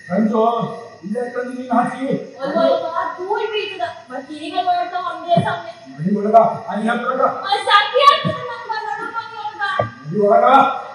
ರಂಜು ಇಲ್ಲೇ ತಂದು ನೀನು ಹಾಕಿ ಧೂಳ್ ಬೀಳ್ತದ ಮತ್ತೆ ಈಗ ನೋಡ್ತಾ ಒಂದೇ ಸಮಯ ಮಡಿ ಒಳಗ ಅಲ್ಲಿ ಹಾಕ್ಬೇಕ ಸಾಕಿ ಆಗ್ತದ ನಮ್ಗೆ ನೋಡು ಮನೆ ಒಳಗ ಮಡಿ ಒಳಗ